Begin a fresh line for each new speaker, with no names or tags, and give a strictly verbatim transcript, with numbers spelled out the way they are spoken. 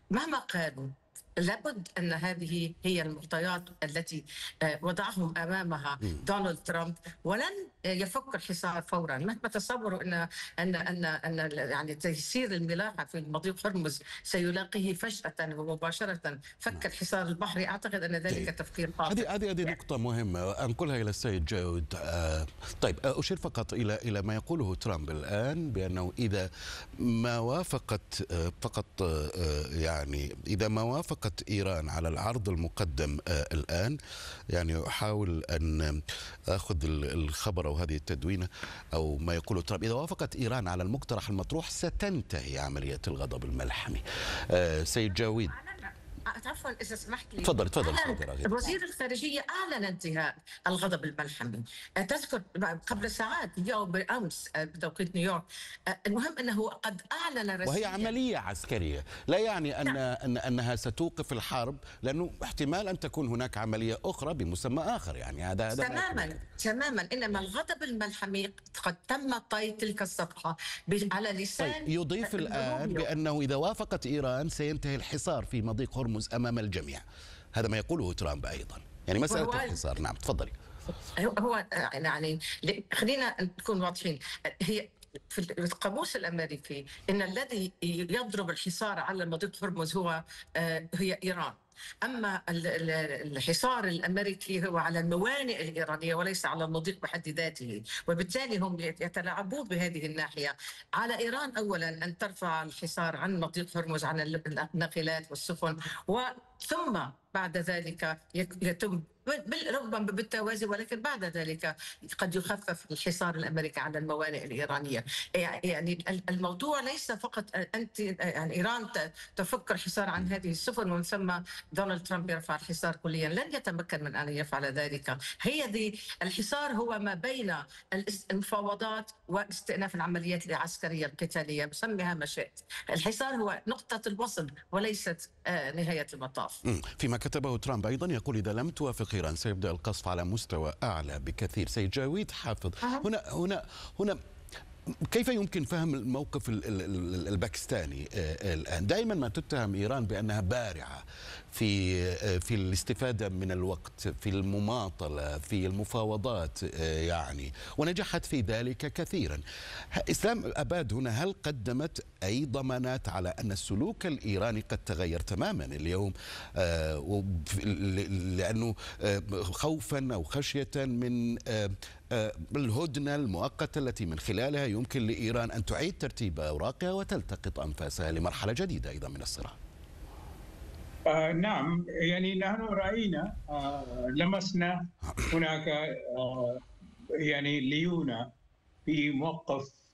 مهما قالوا لابد أن هذه هي المعطيات التي آه، وضعهم أمامها
مم.
دونالد ترامب، ولن آه، يفك الحصار فورا. مهما تصوروا أن أن أن أن يعني تيسير الملاحة في مضيق هرمز سيلاقيه فجأة ومباشرة
نعم.
فك الحصار البحري، أعتقد أن ذلك
جيد.
تفكير خاطئ.
هذه هذه هذه نقطة مهمة أنقلها إلى السيد جاود. آه طيب، آه، أشير فقط إلى إلى ما يقوله ترامب الآن بأنه إذا ما وافقت آه فقط آه يعني إذا ما وافقت إيران على العرض المقدم آه الآن، يعني أحاول أن أخذ الخبر أو هذه التدوينة أو ما يقوله ترامب، إذا وافقت إيران على المقترح المطروح ستنتهي عملية الغضب الملحمي. آه سيد جاويد،
عفوا اذا سمحت لي،
تفضل تفضل
اعلن
سيدي راغب.
وزير الخارجيه اعلن انتهاء الغضب الملحمي. تذكر قبل ساعات، اليوم بالامس بتوقيت نيويورك. المهم انه قد اعلن رسميا،
وهي عملية عسكرية، لا يعني أن,
نعم.
أن أنها ستوقف الحرب، لأنه احتمال أن تكون هناك عملية أخرى بمسمى آخر. يعني هذا هذا
تماما تماما، انما الغضب الملحمي قد تم طي تلك الصفحه على
طيب،
لسان
يضيف الآن
روبيو.
بأنه إذا وافقت إيران سينتهي الحصار في مضيق هرمز أمام الجميع. هذا ما يقوله ترامب أيضا، يعني مسألة
وهو
الحصار. نعم تفضلي.
هو يعني خلينا نكون واضحين. هي في القاموس الامريكي ان الذي يضرب الحصار على مضيق هرمز هو آه، هي ايران. اما ال- ال- الحصار الامريكي هو على الموانئ الايرانيه وليس على المضيق بحد ذاته، وبالتالي هم يتلاعبون بهذه الناحيه. على ايران اولا ان ترفع الحصار عن مضيق هرمز عن الناقلات والسفن، وثم بعد ذلك يتم بال- ربما بالتوازي، ولكن بعد ذلك قد يخفف الحصار الامريكي على الموانئ الايرانيه. يعني الموضوع ليس فقط انت يعني ايران ت- تفك الحصار عن هذه السفن ومن ثم دونالد ترامب يرفع الحصار كليا، لن يتمكن من ان يفعل ذلك. هي دي الحصار، هو ما بين الاس- المفاوضات واستئناف العمليات العسكريه القتاليه، سميها ما شئت. الحصار هو نقطه الوصل وليست آه، نهايه المطاف.
مم. فيما كتبه ترامب أيضا يقول إذا لم توافق إيران سيبدأ القصف على مستوى أعلى بكثير. سيد جاويد حافظ،
أه.
هنا هنا هنا كيف يمكن فهم الموقف ال- ال- ال- الباكستاني آه، الآن؟ دائما ما تتهم إيران بأنها بارعة في آه، في الاستفادة من الوقت، في المماطلة، في المفاوضات، آه، يعني ونجحت في ذلك كثيرا. ه- إسلام أباد هنا هل قدمت أي ضمانات على أن السلوك الإيراني قد تغير تماما اليوم، آه، وب- ل- لأنه آه، خوفا أو خشية من آه، آه، الهدنة المؤقتة التي من خلالها يمكن لإيران أن تعيد ترتيب أوراقها وتلتقط أنفاسها لمرحلة جديدة أيضا من الصراع؟
آه نعم، يعني نحن رأينا آه لمسنا هناك آه يعني ليونة في موقف